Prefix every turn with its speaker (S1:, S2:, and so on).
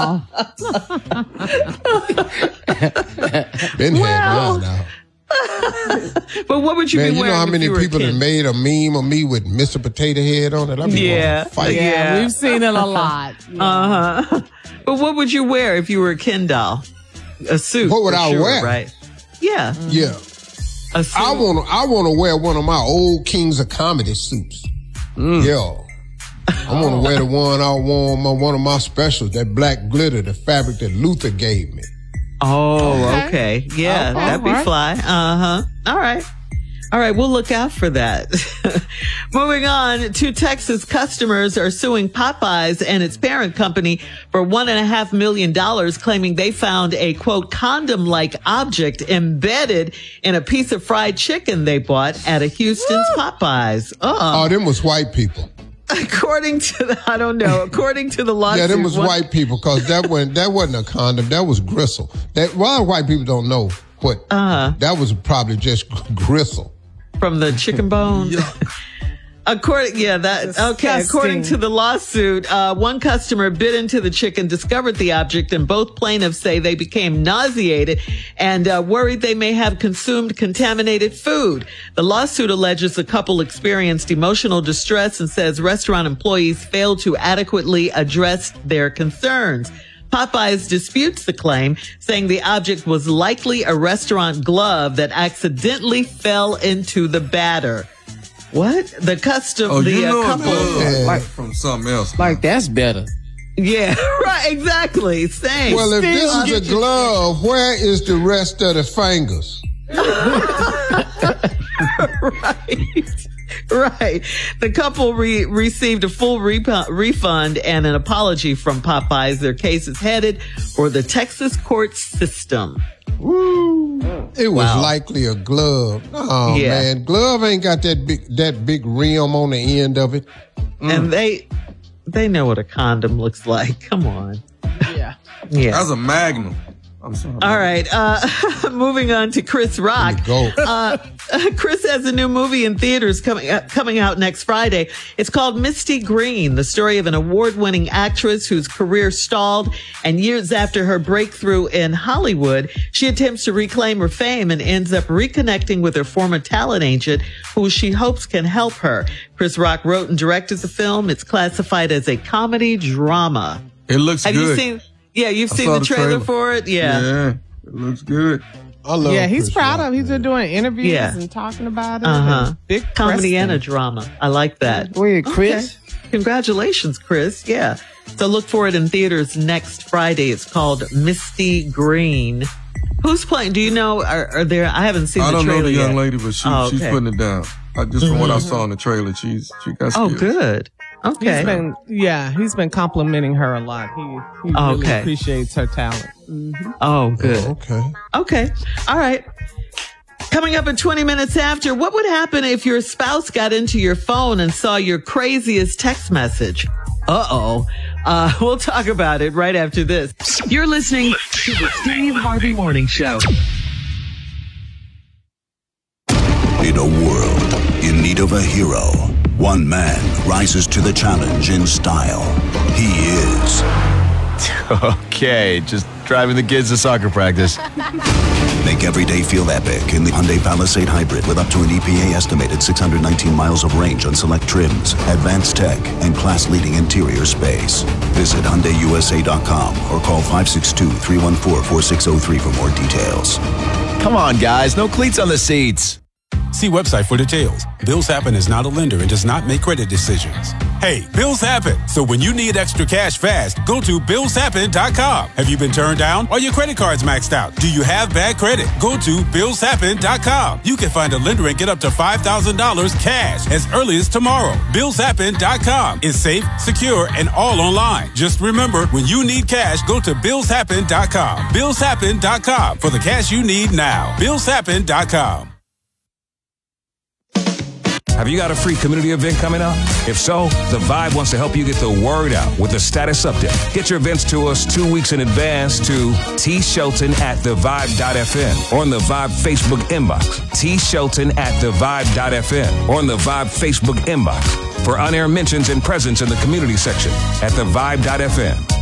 S1: Oh.
S2: Been had now.
S3: But what would you be wearing?
S2: You know how many people have made a meme of me with Mr. Potato Head on it?
S1: Yeah, we've seen it a lot.
S3: Yeah. But what would you wear if you were a Ken doll? A suit.
S2: What would I wear?
S3: Right. Yeah.
S2: Mm-hmm. Yeah. A suit. I want to wear one of my old Kings of Comedy suits. Yeah. I want to wear the one I wore on one of my specials, that black glitter, the fabric that Luther gave me.
S3: Oh, okay. Yeah, that'd be fly. All right. All right, we'll look out for that. Moving on, 2 Texas customers are suing Popeyes and its parent company for $1.5 million, claiming they found a, quote, condom-like object embedded in a piece of fried chicken they bought at a Houston's Popeyes.
S2: Oh, them was white people.
S3: According to the lawsuit.
S2: Yeah, them was white people, because that wasn't a condom. That was gristle. A lot of white people don't know what. That was probably just gristle.
S3: From the chicken bone?
S2: Yeah.
S3: According to the lawsuit, one customer bit into the chicken, discovered the object, and both plaintiffs say they became nauseated and worried they may have consumed contaminated food. The lawsuit alleges the couple experienced emotional distress and says restaurant employees failed to adequately address their concerns. Popeyes disputes the claim, saying the object was likely a restaurant glove that accidentally fell into the batter. What? The couple.
S4: Like from something else.
S1: Like, that's better.
S3: Yeah, right, exactly. Same.
S2: Well, if this is a glove, where is the rest of the fingers?
S3: Right. The couple received a full refund and an apology from Popeyes. Their case is headed for the Texas court system.
S2: Woo. It was likely a glove. Oh, man. Glove ain't got that big rim on the end of it.
S3: And they know what a condom looks like. Come on.
S1: Yeah.
S4: That's a Magnum. I'm sorry.
S3: All right. Moving on to Chris Rock. Chris has a new movie in theaters coming out next Friday. It's called Misty Green, the story of an award-winning actress whose career stalled, and years after her breakthrough in Hollywood, she attempts to reclaim her fame and ends up reconnecting with her former talent agent, who she hopes can help her. Chris Rock wrote and directed the film. It's classified as a comedy drama.
S4: It looks good.
S3: Have you seen? Yeah, you've seen the trailer for it? Yeah.
S4: It looks good.
S2: I love
S1: he's
S2: Chris
S1: proud
S2: Rock,
S1: of it. He's been doing interviews and talking about it.
S3: Big comedy and a drama. I like that.
S1: Wait, Chris?
S3: Okay. Congratulations, Chris. Yeah. So look for it in theaters next Friday. It's called Misty Green. Who's playing? Do you know? Are there? I haven't seen the trailer yet.
S4: I don't know the young lady, but she's putting it down. Just from what I saw in the trailer, she got skills.
S3: Oh, good. Okay.
S1: He's been complimenting her a lot. He really appreciates her talent. Mm-hmm.
S3: Oh, good.
S2: Okay.
S3: All right. Coming up at 20 minutes after, what would happen if your spouse got into your phone and saw your craziest text message? We'll talk about it right after this.
S5: You're listening to the Steve Harvey Morning Show.
S6: In a world in need of a hero, one man rises to the challenge in style. He is...
S7: Okay, just driving the kids to soccer practice.
S6: Make every day feel epic in the Hyundai Palisade Hybrid with up to an EPA estimated 619 miles of range on select trims, advanced tech, and class-leading interior space. Visit HyundaiUSA.com or call 562-314-4603 for more details.
S7: Come on, guys, no cleats on the seats.
S8: See website for details. Bills Happen is not a lender and does not make credit decisions. Hey, bills happen. So when you need extra cash fast, go to BillsHappen.com. Have you been turned down? Are your credit cards maxed out? Do you have bad credit? Go to BillsHappen.com. You can find a lender and get up to $5,000 cash as early as tomorrow. BillsHappen.com is safe, secure, and all online. Just remember, when you need cash, go to BillsHappen.com. BillsHappen.com for the cash you need now. BillsHappen.com.
S9: Have you got a free community event coming up? If so, The Vibe wants to help you get the word out with a status update. Get your events to us 2 weeks in advance to tshelton@thevibe.fm or on the Vibe Facebook inbox. tshelton@thevibe.fm or on the Vibe Facebook inbox for on-air mentions and presence in the community section at thevibe.fm.